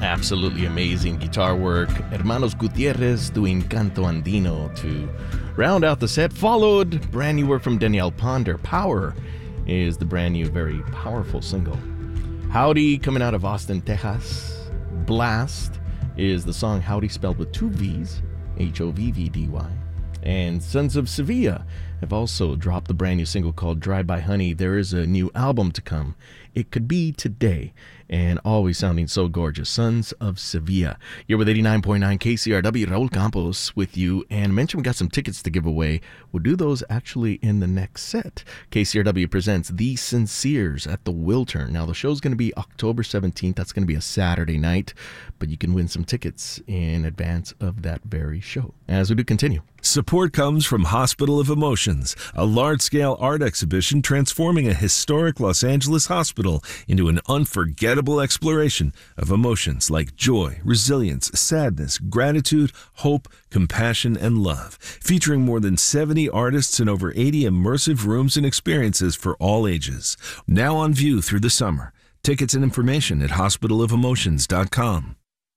Absolutely amazing guitar work. Hermanos Gutierrez doing Canto Andino to round out the set. Followed brand new work from Danielle Ponder. Power is the brand new, very powerful single. Howdy coming out of Austin, Texas. Blast is the song Howdy spelled with two V's, H-O-V-V-D-Y. And Sons of Sevilla have also dropped the brand new single called Drive By Honey. There is a new album to come. It could be today. And always sounding so gorgeous. Sons of Sevilla. You're with 89.9 KCRW. Raul Campos with you. And mention we got some tickets to give away. We'll do those actually in the next set. KCRW presents The Sinceres at the Wiltern. Now, the show's going to be October 17th. That's going to be a Saturday night. But you can win some tickets in advance of that very show. As we do continue. Support comes from Hospital of Emotions, a large-scale art exhibition transforming a historic Los Angeles hospital into an unforgettable exploration of emotions like joy, resilience, sadness, gratitude, hope, compassion, and love. Featuring more than 70 artists and over 80 immersive rooms and experiences for all ages. Now on view through the summer. Tickets and information at hospitalofelmotions.com.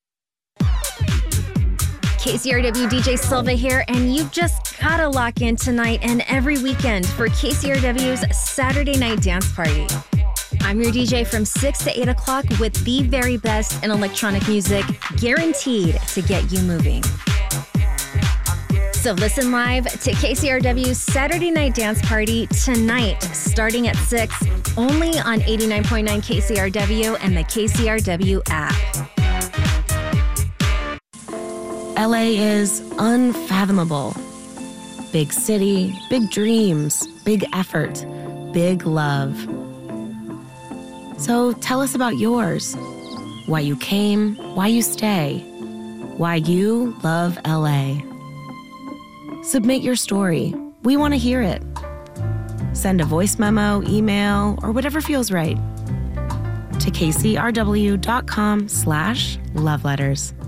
KCRW DJ Silva here, and you've just gotta lock in tonight and every weekend for KCRW's Saturday Night Dance Party. I'm your DJ from 6 to 8 o'clock with the very best in electronic music, guaranteed to get you moving. So listen live to KCRW's Saturday Night Dance Party tonight, starting at 6, only on 89.9 KCRW and the KCRW app. LA is unfathomable. Big city, big dreams, big effort, big love. So tell us about yours. Why you came, why you stay, why you love LA. Submit your story. We want to hear it. Send a voice memo, email, or whatever feels right to kcrw.com/loveletters.